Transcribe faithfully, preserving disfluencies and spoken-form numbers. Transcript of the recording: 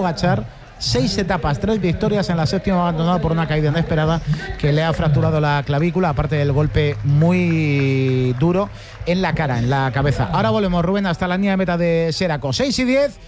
Pogačar. Seis etapas, tres victorias, en la séptima abandonado por una caída inesperada que le ha fracturado la clavícula, aparte del golpe muy duro en la cara, en la cabeza. Ahora volvemos, Rubén, hasta la línea de meta de Xeraco. seis y diez.